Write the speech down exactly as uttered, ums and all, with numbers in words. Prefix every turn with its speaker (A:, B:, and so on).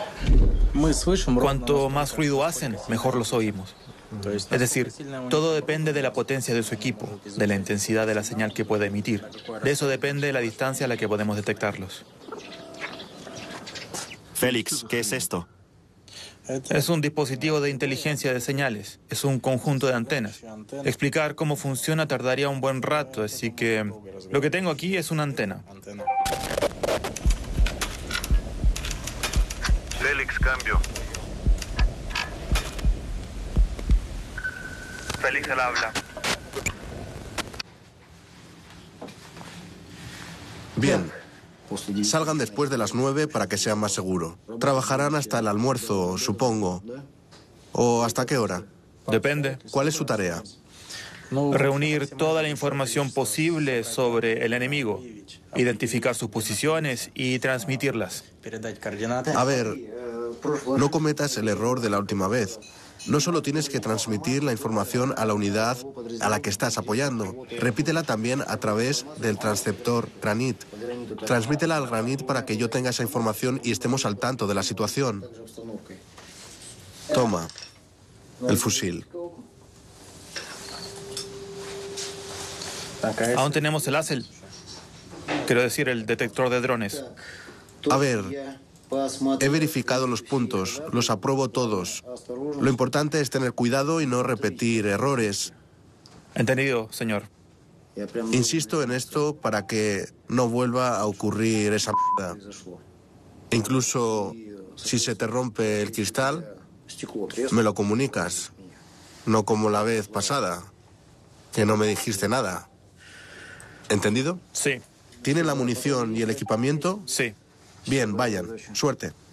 A: Cuanto más ruido hacen, mejor los oímos. Es decir, todo depende de la potencia de su equipo, de la intensidad de la señal que pueda emitir. De eso depende la distancia a la que podemos detectarlos.
B: Félix, ¿qué es esto?
A: Es un dispositivo de inteligencia de señales. Es un conjunto de antenas. Explicar cómo funciona tardaría un buen rato, así que lo que tengo aquí es una antena.
C: Félix, cambio. Félix al habla.
D: Bien. Salgan después de las nueve para que sea más seguro. Trabajarán hasta el almuerzo, supongo. ¿O hasta qué hora?
A: Depende.
D: ¿Cuál es su tarea?
A: Reunir toda la información posible sobre el enemigo, identificar sus posiciones y transmitirlas.
D: A ver, no cometas el error de la última vez. No solo tienes que transmitir la información a la unidad a la que estás apoyando, repítela también a través del transceptor Granit. Transmítela al Granit para que yo tenga esa información y estemos al tanto de la situación. Toma, el fusil.
A: Aún tenemos el A S E L. Quiero decir, el detector de drones.
D: A ver, he verificado los puntos, los apruebo todos. Lo importante es tener cuidado y no repetir errores.
A: Entendido, señor.
D: Insisto en esto para que no vuelva a ocurrir esa mierda. Incluso si se te rompe el cristal, me lo comunicas. No como la vez pasada, que no me dijiste nada. ¿Entendido?
A: Sí.
D: ¿Tienen la munición y el equipamiento?
A: Sí.
D: Bien, vayan. Suerte.